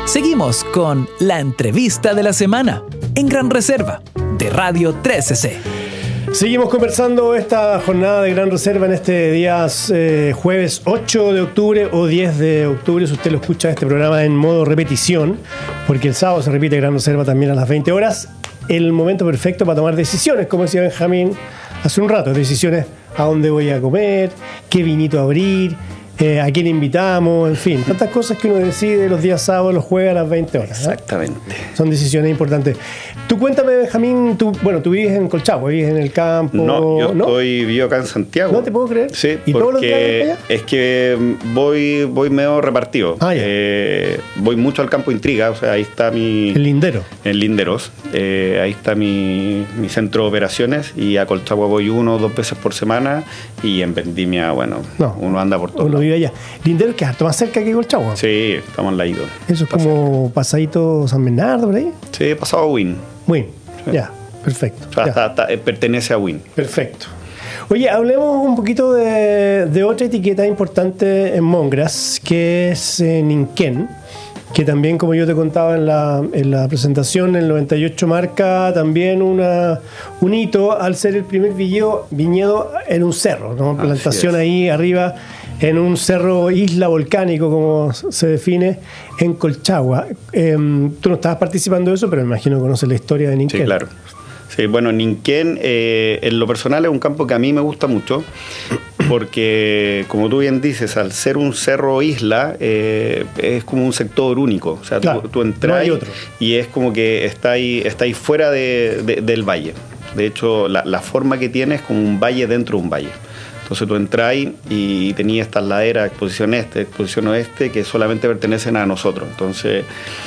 Seguimos con la entrevista de la semana en Gran Reserva de Radio 13C. Seguimos conversando esta jornada de Gran Reserva en este día jueves 8 de octubre o 10 de octubre, si usted lo escucha este programa en modo repetición, porque el sábado se repite Gran Reserva también a las 20 horas. El momento perfecto para tomar decisiones, como decía Benjamín hace un rato, decisiones a dónde voy a comer, qué vinito abrir, a quién invitamos, en fin, tantas cosas que uno decide los días sábados, los jueves a las 20 horas. Exactamente. Son decisiones importantes. Tú cuéntame, Benjamín, tú vives en Colchagua, vives en el campo. No, yo vivo acá en Santiago. No te puedo creer. Sí, ¿Y todos los días allá? Es que voy medio repartido. Voy mucho al campo Intriga, o sea, ahí está el lindero. En Linderos. Ahí está mi centro de operaciones, y a Colchagua voy 1 o 2 veces por semana, y en Vendimia, uno anda por todo. Uno vive allá. Lindero, que es harto más cerca que Colchagua. Sí, estamos al lado. Eso es como pasadito San Bernardo, por ahí. Sí, pasado a Win. Win, ya, perfecto. O sea, pertenece a Win. Perfecto. Oye, hablemos un poquito de otra etiqueta importante en Mongras, que es Ninquén, que también, como yo te contaba en la presentación, el 98 marca también un hito al ser el primer viñedo en un cerro, ¿no? Plantación ahí arriba, en un cerro isla volcánico, como se define, en Colchagua. Tú no estabas participando de eso, pero me imagino que conoces la historia de Ninquén. Sí, claro. Sí, bueno, Ninquén, en lo personal, es un campo que a mí me gusta mucho, porque, como tú bien dices, al ser un cerro isla, es como un sector único. O sea, claro, tú entras, no hay otro, y es como que está ahí fuera del valle. De hecho, la forma que tiene es como un valle dentro de un valle. Entonces tú entras y tenías estas laderas, exposición este, exposición oeste, que solamente pertenecen a nosotros. Entonces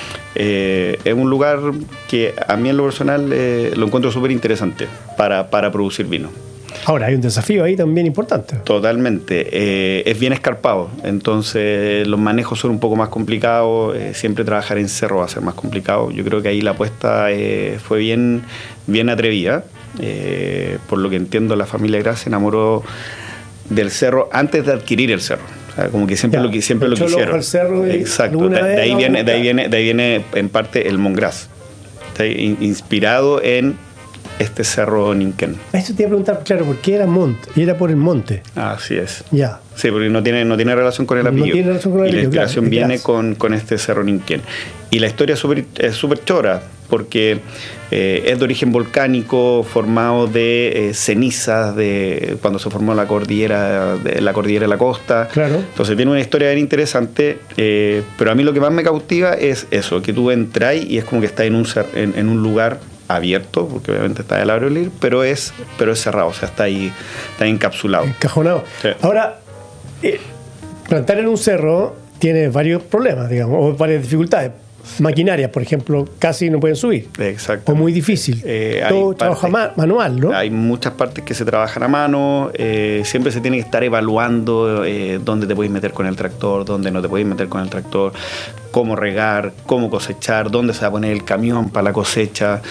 es un lugar que a mí en lo personal lo encuentro súper interesante para producir vino. Ahora, hay un desafío ahí también importante. Totalmente. Es bien escarpado, entonces los manejos son un poco más complicados. Siempre trabajar en cerro va a ser más complicado. Yo creo que ahí la apuesta fue bien atrevida. Por lo que entiendo, la familia Gras se enamoró del cerro antes de adquirir el cerro. O sea, como que siempre lo quisieron. Exacto. De ahí viene en parte el Mongras. Está inspirado en este cerro Ninquén. Eso te iba a preguntar, claro, ¿por qué era monte? Y era por el monte. Así es. Ya. Sí, porque no tiene relación con el apellido. No tiene relación con el apellido. Y la inspiración viene con este cerro Ninquén. Y la historia es súper chora, porque es de origen volcánico, formado de cenizas de cuando se formó la cordillera de la costa. Claro. Entonces tiene una historia bien interesante, pero a mí lo que más me cautiva es eso, que tú entras y es como que estás en un lugar abierto, porque obviamente está el aire libre, pero es cerrado, o sea, está encapsulado. Encajonado. Sí. Ahora, plantar en un cerro tiene varios problemas, digamos, o varias dificultades. Maquinarias, por ejemplo, casi no pueden subir. Exacto. O muy difícil. Todo trabaja manual, ¿no? Hay muchas partes que se trabajan a mano. Siempre se tiene que estar evaluando dónde te puedes meter con el tractor, dónde no te puedes meter con el tractor, cómo regar, cómo cosechar, dónde se va a poner el camión para la cosecha.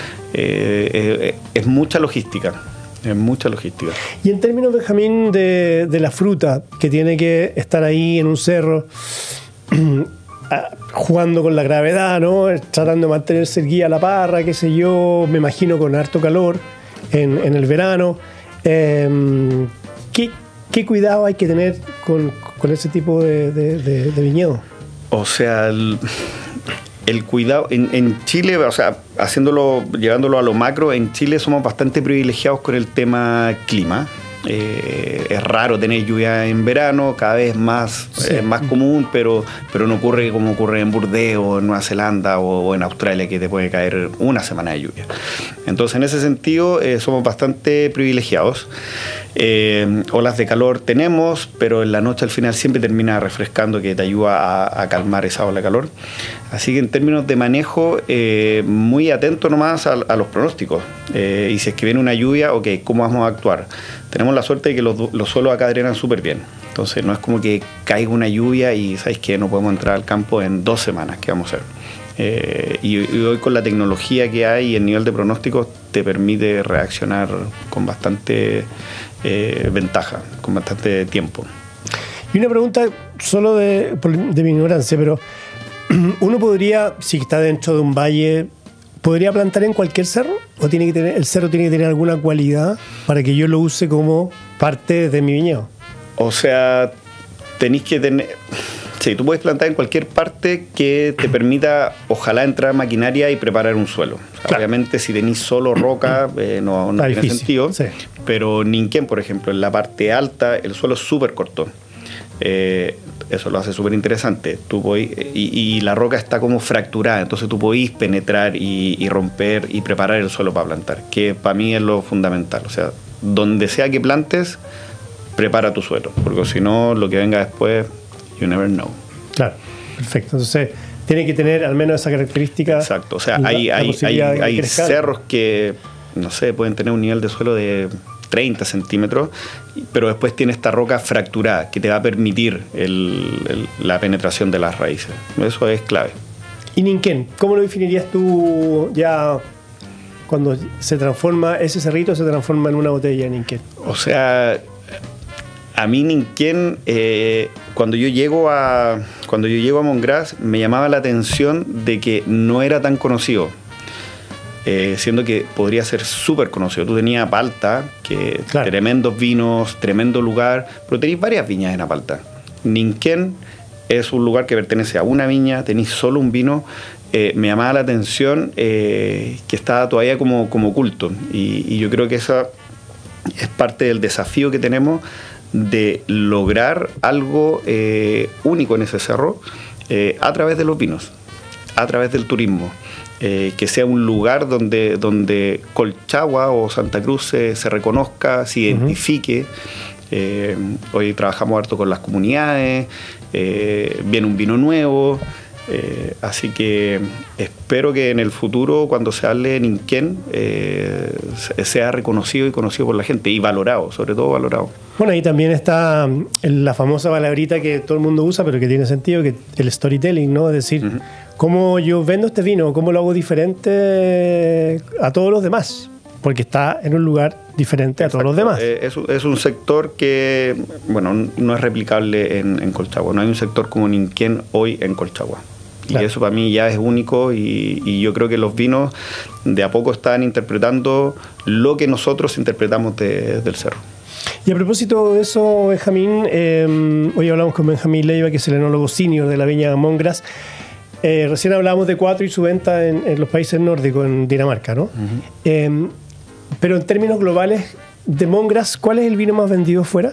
Es mucha logística. Es mucha logística. Y en términos, Benjamín, de la fruta que tiene que estar ahí en un cerro, jugando con la gravedad, ¿no? Tratando de mantenerse erguida la parra, qué sé yo, me imagino con harto calor en el verano. ¿Qué cuidado hay que tener con ese tipo de viñedo? O sea, el cuidado en Chile, o sea, llevándolo a lo macro, en Chile somos bastante privilegiados con el tema clima. Es raro tener lluvia en verano, cada vez más, sí, más común, pero no ocurre como ocurre en Burdeos, en Nueva Zelanda o en Australia, que te puede caer una semana de lluvia. Entonces, en ese sentido, somos bastante privilegiados. Olas de calor tenemos, pero en la noche al final siempre termina refrescando, que te ayuda a calmar esa ola de calor. Así que en términos de manejo, muy atento nomás a los pronósticos. Y si es que viene una lluvia, ok, ¿cómo vamos a actuar? Tenemos la suerte de que los suelos acá drenan súper bien. Entonces no es como que caiga una lluvia y ¿sabes qué? No podemos entrar al campo en 2 semanas. ¿Qué vamos a hacer? Y hoy con la tecnología que hay y el nivel de pronósticos te permite reaccionar con bastante ventaja, con bastante tiempo. Y una pregunta solo de mi ignorancia, pero Uno podría, si está dentro de un valle, ¿podría plantar en cualquier cerro? ¿O el cerro tiene que tener alguna cualidad para que yo lo use como parte de mi viñedo? O sea, tenéis que tener... Sí, tú puedes plantar en cualquier parte que te permita, ojalá, entrar maquinaria y preparar un suelo. O sea, claro. Obviamente, si tenéis solo roca, no tiene difícil, sentido. Sí. Pero Ninquén, por ejemplo, en la parte alta, el suelo es súper corto. Eso lo hace súper interesante. Y la roca está como fracturada, entonces tú podís penetrar y romper y preparar el suelo para plantar, que para mí es lo fundamental. O sea, donde sea que plantes, prepara tu suelo, porque si no, lo que venga después, you never know. Claro, perfecto. Entonces, tiene que tener al menos esa característica. Exacto. O sea, hay cerros que, no sé, pueden tener un nivel de suelo de 30 centímetros, pero después tiene esta roca fracturada que te va a permitir la penetración de las raíces. Eso es clave. ¿Y Ninquén? ¿Cómo lo definirías tú ya cuando se transforma, ese cerrito se transforma en una botella de Ninquén? O sea, a mí Ninquén, cuando yo llego a Montgras, me llamaba la atención de que no era tan conocido. Siendo que podría ser súper conocido. Tú tenías Apalta, que claro, tremendos vinos, tremendo lugar, pero tenéis varias viñas en Apalta. Ninquén es un lugar que pertenece a una viña, tenéis solo un vino. Me llamaba la atención que estaba todavía como oculto. Y yo creo que esa es parte del desafío que tenemos de lograr algo único en ese cerro a través de los vinos, a través del turismo. Que sea un lugar donde Colchagua o Santa Cruz se reconozca, se identifique. Hoy trabajamos harto con las comunidades, viene un vino nuevo, así que espero que en el futuro, cuando se hable en Ninquén, sea reconocido y conocido por la gente, y valorado, sobre todo valorado. Bueno, ahí también está la famosa palabrita que todo el mundo usa, pero que tiene sentido, que el storytelling, ¿no? Es decir, cómo yo vendo este vino, cómo lo hago diferente a todos los demás, porque está en un lugar diferente. Exacto. A todos los demás. Es un sector que, bueno, no es replicable en Colchagua. No hay un sector como Ninquén hoy en Colchagua. Claro. Y eso para mí ya es único, y yo creo que los vinos de a poco están interpretando lo que nosotros interpretamos del cerro. Y a propósito de eso, Benjamín, hoy hablamos con Benjamín Leiva, que es el enólogo senior de la viña Montgras. Recién hablábamos de Cuatro y su venta en los países nórdicos, en Dinamarca, ¿no? Pero en términos globales, de Montgras, ¿cuál es el vino más vendido fuera?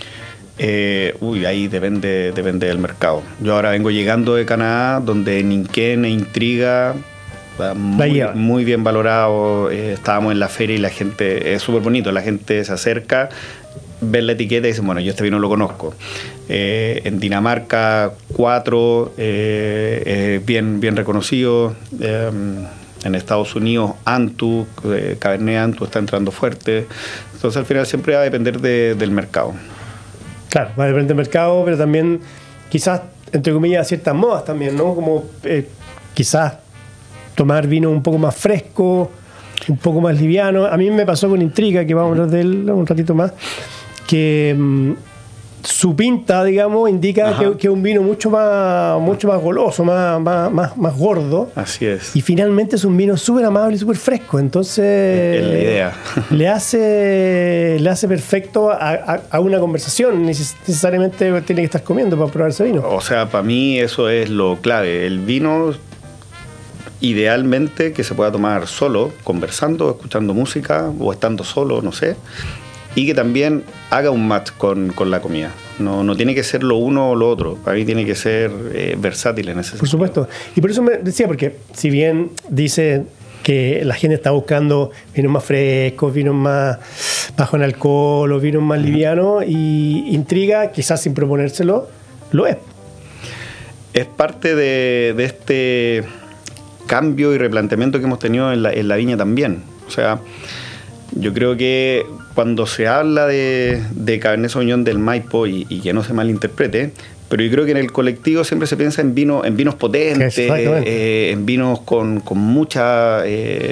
Ahí depende del mercado. Yo ahora vengo llegando de Canadá, donde Ninquén e Intriga, muy bien valorado. Estábamos en la feria y la gente, es súper bonito, la gente se acerca, ve la etiqueta y dice, bueno, yo este vino lo conozco. En Dinamarca, Cuatro, bien reconocido. En Estados Unidos, Antu, Cabernet Antu está entrando fuerte. Entonces al final siempre va a depender del mercado. Claro, va a depender del mercado, pero también quizás, entre comillas, ciertas modas también, ¿no? Como quizás tomar vino un poco más fresco, un poco más liviano. A mí me pasó con Intriga, que vamos a hablar de él un ratito más, que su pinta, digamos, indica que es un vino mucho más goloso, más gordo. Así es. Y finalmente es un vino súper amable y súper fresco. Entonces, es la idea. le hace perfecto a una conversación. Necesariamente tiene que estar comiendo para probar ese vino. O sea, para mí eso es lo clave. El vino, idealmente, que se pueda tomar solo, conversando, escuchando música o estando solo, no sé. Y que también haga un match con la comida. No tiene que ser lo uno o lo otro. Para mí tiene que ser versátil en ese sentido. Por supuesto. Y por eso me decía, porque si bien dice que la gente está buscando vinos más frescos, vinos más bajo en alcohol o vinos más livianos, y Intriga, quizás sin proponérselo, lo es. Es parte de este cambio y replanteamiento que hemos tenido en la viña también. O sea, yo creo que cuando se habla de Cabernet Sauvignon del Maipo, y que no se malinterprete, pero yo creo que en el colectivo siempre se piensa en vinos potentes, en vinos con mucha...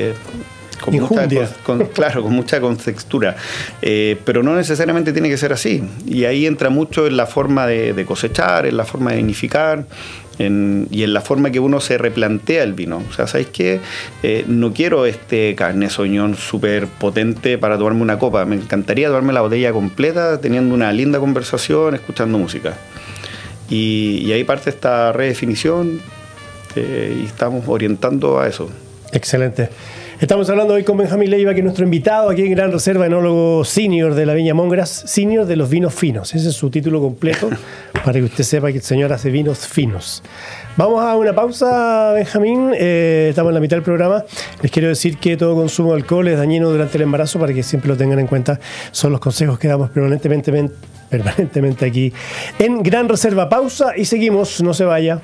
con mucha contextura, pero no necesariamente tiene que ser así, y ahí entra mucho en la forma de cosechar, en la forma de vinificar, y en la forma que uno se replantea el vino. O sea, ¿sabes qué? No quiero este Cabernet Sauvignon súper potente para tomarme una copa. Me encantaría tomarme la botella completa teniendo una linda conversación, escuchando música. Y ahí parte esta redefinición y estamos orientando a eso. Excelente. Estamos hablando hoy con Benjamín Leiva, que es nuestro invitado aquí en Gran Reserva, enólogo senior de la Viña Mongras, senior de los vinos finos. Ese es su título completo, para que usted sepa que el señor hace vinos finos. Vamos a una pausa, Benjamín. Estamos en la mitad del programa. Les quiero decir que todo consumo de alcohol es dañino durante el embarazo, para que siempre lo tengan en cuenta. Son los consejos que damos permanentemente aquí en Gran Reserva. Pausa y seguimos, no se vaya.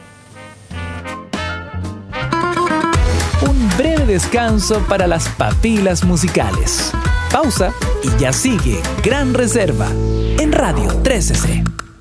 Un breve descanso para las papilas musicales. Pausa y ya sigue Gran Reserva en Radio 13C.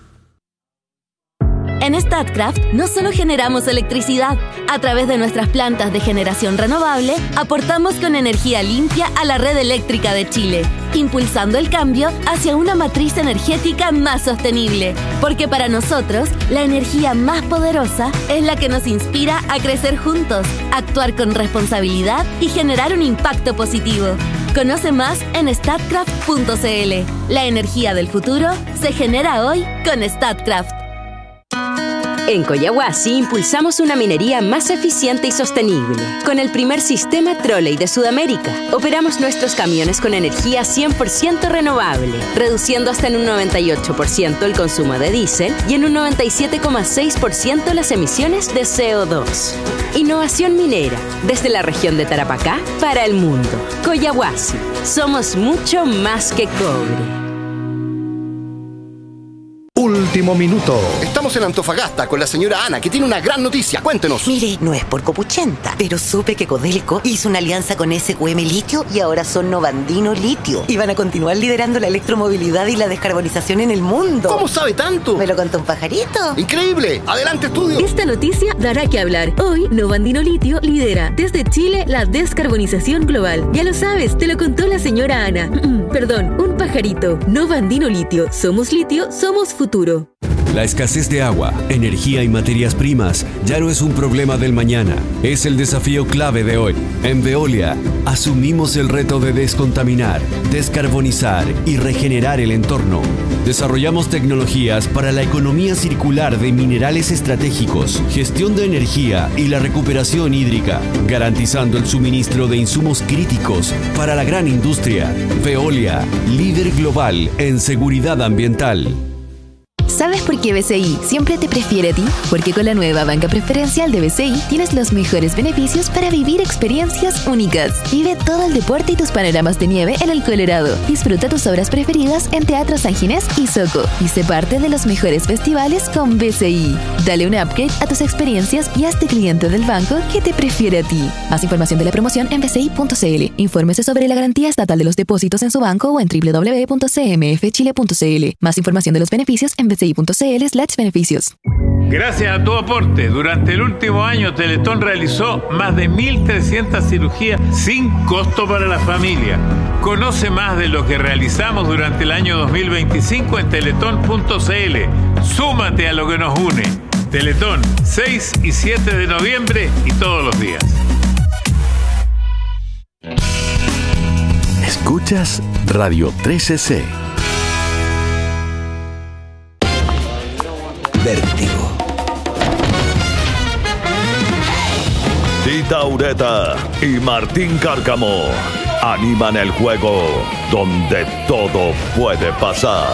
En Statkraft no solo generamos electricidad. A través de nuestras plantas de generación renovable, aportamos con energía limpia a la red eléctrica de Chile, impulsando el cambio hacia una matriz energética más sostenible. Porque para nosotros, la energía más poderosa es la que nos inspira a crecer juntos, actuar con responsabilidad y generar un impacto positivo. Conoce más en statkraft.cl. La energía del futuro se genera hoy con Statkraft. En Collahuasi impulsamos una minería más eficiente y sostenible. Con el primer sistema trolley de Sudamérica, operamos nuestros camiones con energía 100% renovable, reduciendo hasta en un 98% el consumo de diésel y en un 97,6% las emisiones de CO2. Innovación minera, desde la región de Tarapacá para el mundo. Collahuasi, somos mucho más que cobre. Último minuto. Estamos en Antofagasta con la señora Ana, que tiene una gran noticia. Cuéntenos. Mire, no es por copuchenta, pero supe que Codelco hizo una alianza con SQM Litio y ahora son Novandino Litio. Y van a continuar liderando la electromovilidad y la descarbonización en el mundo. ¿Cómo sabe tanto? Me lo contó un pajarito. ¡Increíble! ¡Adelante, estudio! Esta noticia dará que hablar. Hoy, Novandino Litio lidera desde Chile la descarbonización global. Ya lo sabes, te lo contó la señora Ana. Perdón, un pajarito. Novandino Litio. Somos litio, somos futuro. La escasez de agua, energía y materias primas ya no es un problema del mañana, es el desafío clave de hoy. En Veolia asumimos el reto de descontaminar, descarbonizar y regenerar el entorno. Desarrollamos tecnologías para la economía circular de minerales estratégicos, gestión de energía y la recuperación hídrica, garantizando el suministro de insumos críticos para la gran industria. Veolia, líder global en seguridad ambiental. ¿Sabes por qué BCI siempre te prefiere a ti? Porque con la nueva banca preferencial de BCI tienes los mejores beneficios para vivir experiencias únicas. Vive todo el deporte y tus panoramas de nieve en el Colorado. Disfruta tus obras preferidas en Teatro San Ginés y Soco. Y sé parte de los mejores festivales con BCI. Dale un upgrade a tus experiencias y hazte cliente del banco que te prefiere a ti. Más información de la promoción en bci.cl. Infórmese sobre la garantía estatal de los depósitos en su banco o en www.cmfchile.cl. Más información de los beneficios en bci.cl/beneficios. Gracias a tu aporte, durante el último año Teletón realizó más de 1.300 cirugías sin costo para la familia. Conoce más de lo que realizamos durante el año 2025 en teletón.cl. Súmate a lo que nos une. Teletón, 6 y 7 de noviembre y todos los días. Escuchas Radio 13C. Vértigo. Tita Ureta y Martín Cárcamo animan el juego donde todo puede pasar.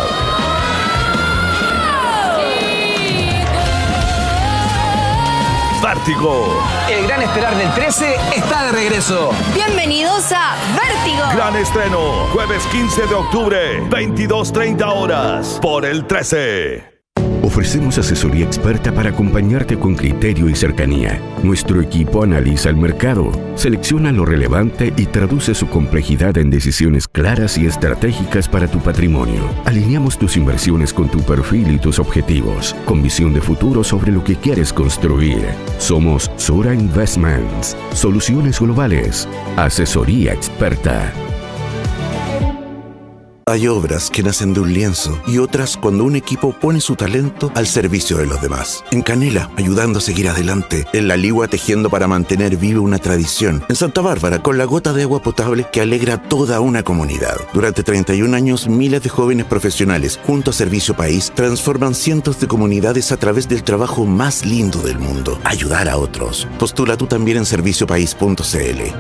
Vértigo. El gran estelar del 13 está de regreso. Bienvenidos a Vértigo. Gran estreno, jueves 15 de octubre, 22:30 horas, por el 13. Ofrecemos asesoría experta para acompañarte con criterio y cercanía. Nuestro equipo analiza el mercado, selecciona lo relevante y traduce su complejidad en decisiones claras y estratégicas para tu patrimonio. Alineamos tus inversiones con tu perfil y tus objetivos, con visión de futuro sobre lo que quieres construir. Somos Sura Investments, soluciones globales, asesoría experta. Hay obras que nacen de un lienzo y otras cuando un equipo pone su talento al servicio de los demás. En Canela, ayudando a seguir adelante. En La Ligua, tejiendo para mantener viva una tradición. En Santa Bárbara, con la gota de agua potable que alegra a toda una comunidad. Durante 31 años, miles de jóvenes profesionales, junto a Servicio País, transforman cientos de comunidades a través del trabajo más lindo del mundo. Ayudar a otros. Postula tú también en serviciopaís.cl.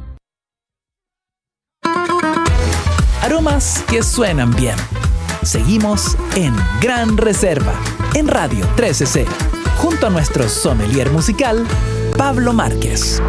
Aromas que suenan bien. Seguimos en Gran Reserva, en Radio 13C, junto a nuestro sommelier musical, Pablo Márquez.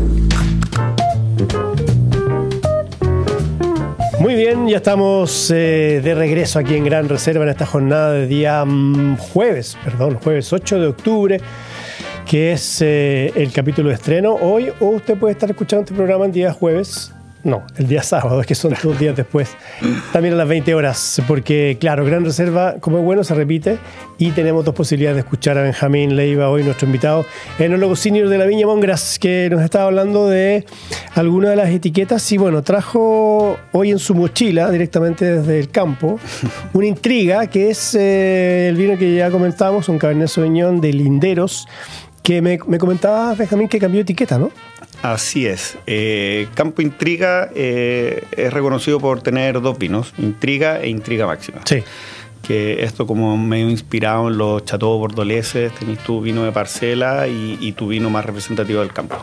Muy bien, ya estamos de regreso aquí en Gran Reserva en esta jornada de día jueves 8 de octubre, que es el capítulo de estreno hoy, o usted puede estar escuchando este programa el día jueves. No, el día sábado, es que son 2 días después, también a las 20 horas, porque claro, Gran Reserva, como es bueno, se repite, y tenemos 2 posibilidades de escuchar a Benjamín Leiva, hoy nuestro invitado, enólogo senior de la Viña Mongras, que nos estaba hablando de algunas de las etiquetas, y bueno, trajo hoy en su mochila, directamente desde el campo, una Intriga, que es el vino que ya comentábamos, un Cabernet Sauvignon de Linderos, que me comentaba Benjamín que cambió de etiqueta, ¿no? Así es. Campo Intriga es reconocido por tener 2 vinos, Intriga e Intriga Máxima. Sí. Que esto como medio inspirado en los chateaux bordoleses, tenés tu vino de parcela y tu vino más representativo del campo.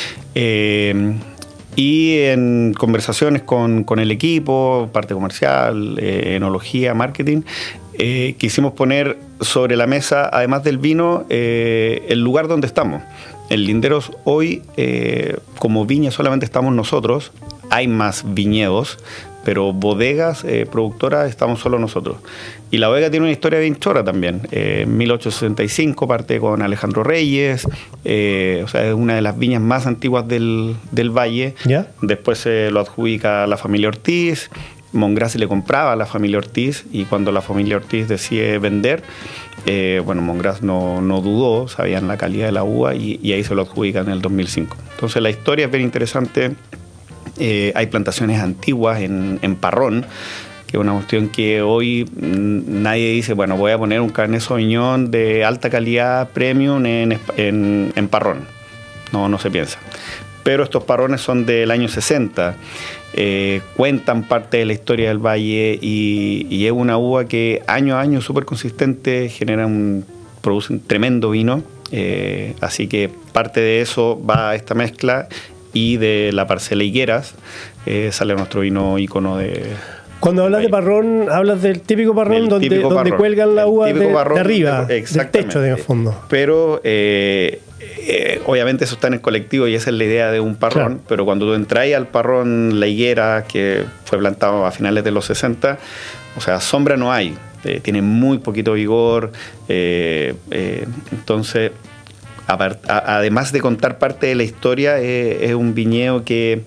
Y en conversaciones con el equipo, parte comercial, enología, marketing, quisimos poner sobre la mesa, además del vino, el lugar donde estamos. En Linderos hoy, como viña solamente estamos nosotros, hay más viñedos, pero bodegas, productoras, estamos solo nosotros. Y la bodega tiene una historia bien chora también. En 1865 parte con Alejandro Reyes, o sea, es una de las viñas más antiguas del valle. ¿Ya? Después se lo adjudica a la familia Ortiz. Mongras le compraba a la familia Ortiz, y cuando la familia Ortiz decide vender, Mongras no dudó, sabían la calidad de la uva y ahí se lo adjudican en el 2005. Entonces la historia es bien interesante. Hay plantaciones antiguas en Parrón, que es una cuestión que hoy nadie dice, bueno, voy a poner un Cabernet Sauvignon de alta calidad premium en Parrón. No se piensa. Pero estos parrones son del año 60, cuentan parte de la historia del valle y es una uva que año a año súper consistente, produce un tremendo vino, así que parte de eso va a esta mezcla, y de la parcela Higueras sale nuestro vino ícono de... Cuando hablas de parrón, hablas del típico parrón donde cuelgan la uva de arriba, del techo de fondo. Pero obviamente eso está en el colectivo y esa es la idea de un parrón, claro. Pero cuando tú entras al parrón La Higuera, que fue plantado a finales de los 60, o sea, sombra no hay, tiene muy poquito vigor, entonces, además de contar parte de la historia, es un viñedo que...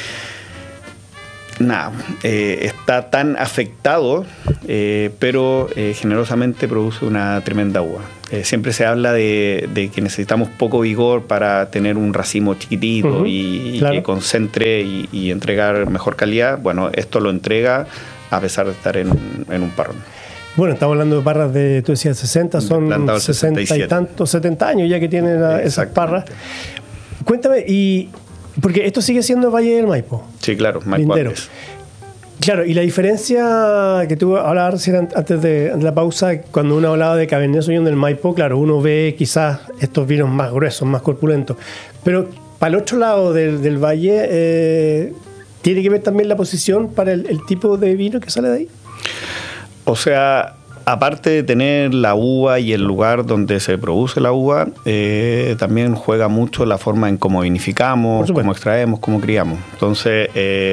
está tan afectado, pero generosamente produce una tremenda uva. Siempre se habla de que necesitamos poco vigor para tener un racimo chiquitito y claro, que concentre y entregar mejor calidad. Bueno, esto lo entrega a pesar de estar en un parrón. Bueno, estamos hablando de parras de, tú decías 60, son 60 y tantos, 70 años ya que tienen esas parras. Cuéntame, porque esto sigue siendo Valle del Maipo. Sí, claro, Maipo antes. Claro, y la diferencia que tú hablabas recién antes de la pausa, cuando uno hablaba de Cabernet Sauvignon del Maipo, claro, uno ve quizás estos vinos más gruesos, más corpulentos. Pero para el otro lado del valle, ¿tiene que ver también la posición para el tipo de vino que sale de ahí? O sea, aparte de tener la uva y el lugar donde se produce la uva, también juega mucho la forma en cómo vinificamos, cómo extraemos, cómo criamos. Entonces,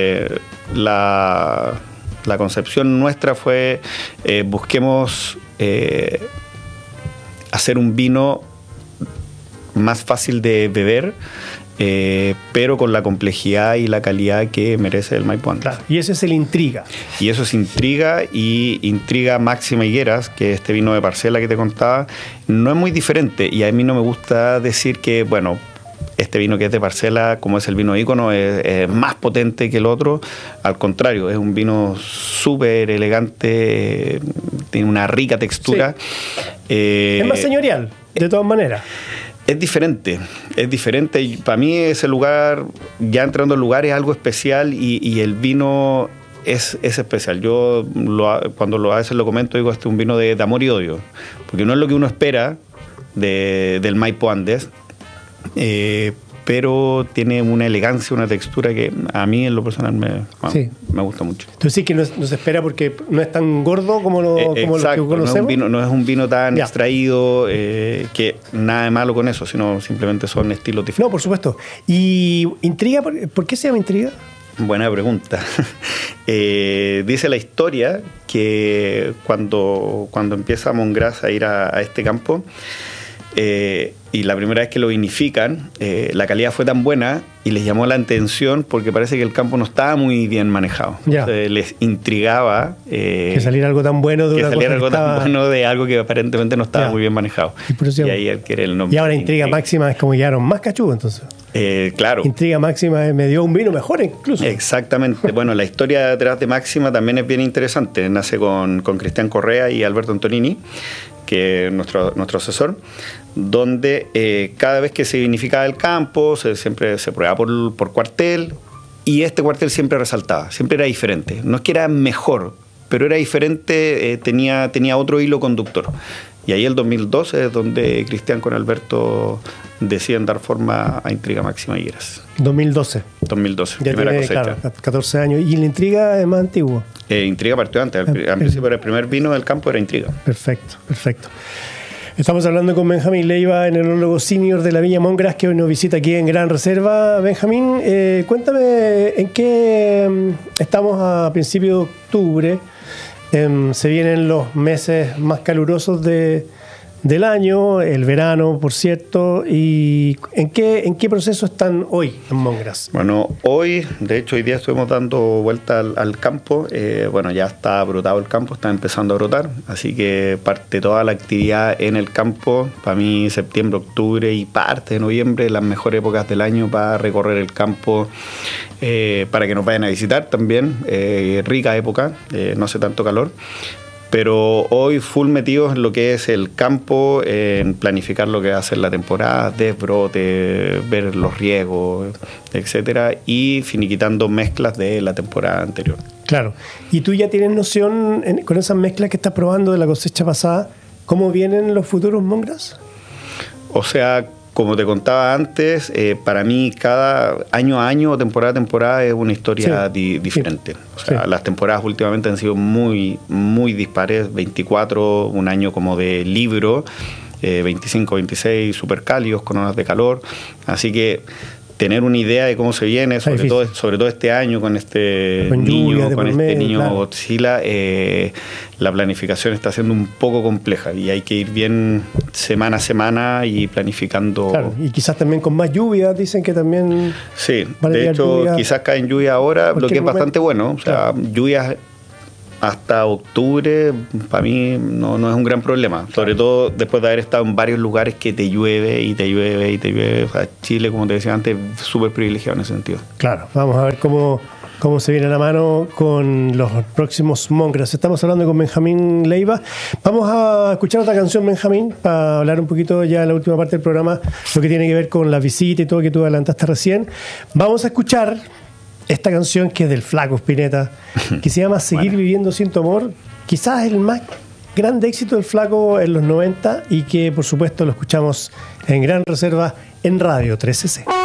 la concepción nuestra fue, busquemos hacer un vino más fácil de beber, pero con la complejidad y la calidad que merece el Maipo Andes. Claro, y ese es el Intriga. Y eso es Intriga, y Intriga Máxima Higueras, que este vino de parcela que te contaba, no es muy diferente. Y a mí no me gusta decir que, bueno, este vino que es de parcela, como es el vino ícono, es más potente que el otro. Al contrario, es un vino súper elegante, tiene una rica textura. Sí. Es más señorial, de todas maneras. Es diferente y para mí ese lugar, ya entrando al lugar, es algo especial y el vino es especial. Yo cuando a veces lo comento, digo, este es un vino de amor y odio, porque no es lo que uno espera del Maipo Andes, pero tiene una elegancia, una textura que a mí en lo personal me gusta mucho. Entonces sí que no se espera porque no es tan gordo como lo que conocemos. No es un vino tan extraído, que nada de malo con eso, sino simplemente son estilos diferentes. No, por supuesto. ¿Y Intriga? ¿Por qué se llama Intriga? Buena pregunta. Dice la historia que cuando empieza Mongrass a ir a este campo, y la primera vez que lo vinifican, la calidad fue tan buena y les llamó la atención porque parece que el campo no estaba muy bien manejado. Les intrigaba que saliera algo tan bueno de algo que aparentemente no estaba muy bien manejado. Y ahí adquiere el nombre. Y ahora Intriga Máxima es como llegaron más cachudos, entonces. Claro. Intriga Máxima me dio un vino mejor incluso. Exactamente. Bueno, la historia detrás de Máxima también es bien interesante. Nace con Cristian Correa y Alberto Antonini, que es nuestro asesor, donde cada vez que se vinificaba el campo, siempre se prueba por cuartel, y este cuartel siempre resaltaba, siempre era diferente. No es que era mejor, pero era diferente, tenía otro hilo conductor. Y ahí el 2012 es donde Cristian con Alberto deciden dar forma a Intriga Máxima Higueras. 2012, ya primera tiene, cosecha. Claro, 14 años. ¿Y la Intriga es más antigua? Intriga partió antes. Al principio el primer vino del campo era Intriga. Perfecto. Estamos hablando con Benjamín Leiva, enólogo senior de la Viña Mongrass, que hoy nos visita aquí en Gran Reserva. Benjamín, cuéntame en qué estamos a principios de octubre. Se vienen los meses más calurosos del año, el verano, por cierto. ¿Y en qué proceso están hoy en Mongrass? Bueno, de hecho hoy día estuvimos dando vuelta al campo. Bueno, ya está brotado el campo, está empezando a brotar, así que parte toda la actividad en el campo. Para mí septiembre, octubre y parte de noviembre, las mejores épocas del año para recorrer el campo, para que nos vayan a visitar también. Rica época, no hace tanto calor. Pero hoy full metidos en lo que es el campo, en planificar lo que va a ser la temporada, desbrote, ver los riegos, etcétera, y finiquitando mezclas de la temporada anterior. Claro. ¿Y tú ya tienes noción, con esas mezclas que estás probando de la cosecha pasada, cómo vienen los futuros Mongrass? O sea, como te contaba antes, para mí cada año a año, temporada a temporada, es una historia diferente. O sea, las temporadas últimamente han sido muy, muy dispares. 24, un año como de libro, 25, 26, súper cálidos, con horas de calor. Así que tener una idea de cómo se viene, sobre todo este año con este niño Godzilla, la planificación está siendo un poco compleja y hay que ir bien semana a semana y planificando. Claro, y quizás también con más lluvia, dicen que también. Sí, de hecho quizás caen lluvia ahora, lo que es bastante bueno. O sea, lluvias hasta octubre para mí no es un gran problema, sobre todo después de haber estado en varios lugares que te llueve y te llueve y te llueve. O sea, Chile, como te decía antes, súper privilegiado en ese sentido. Claro, vamos a ver cómo se viene la mano con los próximos Mongrass. Estamos hablando con Benjamín Leiva. Vamos a escuchar otra canción, Benjamín, para hablar un poquito ya en la última parte del programa, lo que tiene que ver con la visita y todo que tú adelantaste recién. Vamos a escuchar esta canción que es del Flaco Spinetta, que se llama Seguir viviendo sin tu amor, quizás el más grande éxito del Flaco en los 90 y que por supuesto lo escuchamos en Gran Reserva en Radio 13C.